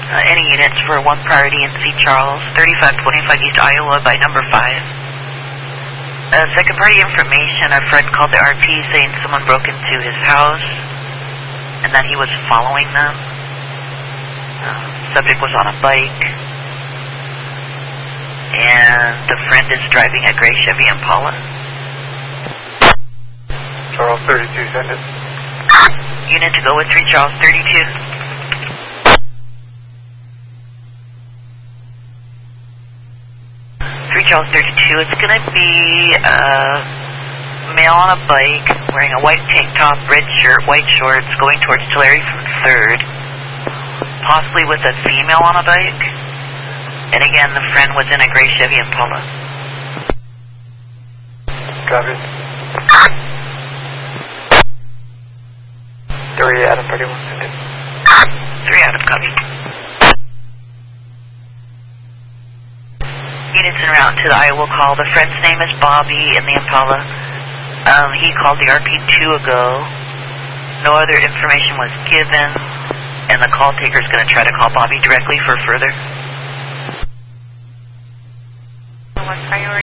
Any units for 1 priority in St. Charles, 3525 East Iowa by number 5. Second party information, a friend called the RP saying someone broke into his house and that he was following them. Subject was on a bike. And the friend is driving a gray Chevy Impala. Charles 32, send it. Unit to go with 3 Charles 32. Charles 32, it's going to be a male on a bike wearing a white tank top, red shirt, white shorts, going towards Tulare 3rd, possibly with a female on a bike. And again, the friend was in a gray Chevy Impala. Copy. 3 Adam 31, send it. 3 Adam, copy. Units en route to the Iowa call. The friend's name is Bobby in the Impala. He called the RP 2 ago. No other information was given, and the call taker is going to try to call Bobby directly for further. What priority?